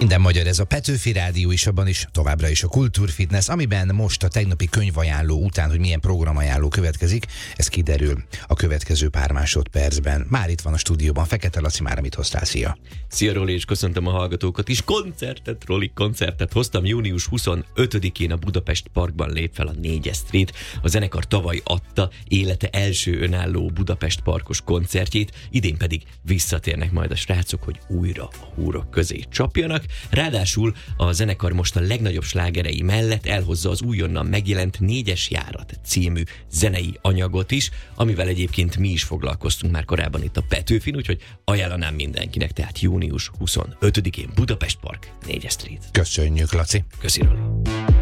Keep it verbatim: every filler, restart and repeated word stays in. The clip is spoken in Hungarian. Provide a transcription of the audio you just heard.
Minden magyar, ez a Petőfi Rádió is, abban is továbbra is a Kultúrfitness, amiben most a tegnapi könyvajánló után, hogy milyen programajánló következik, ez kiderül a következő pár másodpercben. Már itt van a stúdióban Fekete Laci, már mit hoztál, szia! Szia Roli, és köszöntöm a hallgatókat is. Koncertet, Roli, koncertet hoztam. június huszonötödikén a Budapest Parkban lép fel a négyes Street. A zenekar tavaly adta élete első önálló Budapest Parkos koncertjét, idén pedig visszatérnek majd a srácok, hogy újra a húrok közé csapjanak. Ráadásul a zenekar most a legnagyobb slágerei mellett elhozza az újonnan megjelent Négyes Járat című zenei anyagot is, amivel egyébként mi is foglalkoztunk már korábban itt a Petőfin, úgyhogy ajánlanám mindenkinek, tehát június huszonötödikén Budapest Park, négyes Street. Köszönjük, Laci! Köszi, Roli!